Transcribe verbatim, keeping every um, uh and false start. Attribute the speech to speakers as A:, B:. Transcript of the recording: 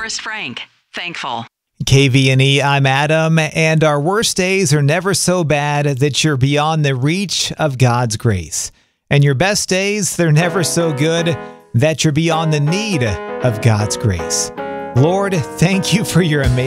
A: Forest Frank. Thankful.
B: K V N E, I'm Adam, and our worst days are never so bad that you're beyond the reach of God's grace. And your best days, they're never so good that you're beyond the need of God's grace. Lord, thank you for your amazing